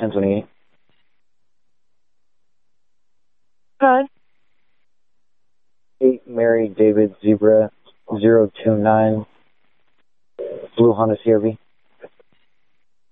1028. Good. 8 Mary David Zebra 029 Blue Honda CRV.